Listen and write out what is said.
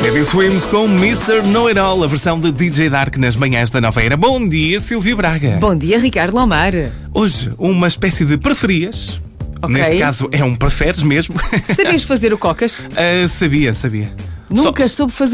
Teddy Swims com Mr. Know-It-All, a versão de DJ Dark nas manhãs da Nova Era. Bom dia, Silvia Braga. Bom dia, Ricardo Lomar. Hoje, uma espécie de preferias. Ok. Neste caso, é um preferes mesmo. Sabias fazer o cocas? Sabia. Nunca soube fazer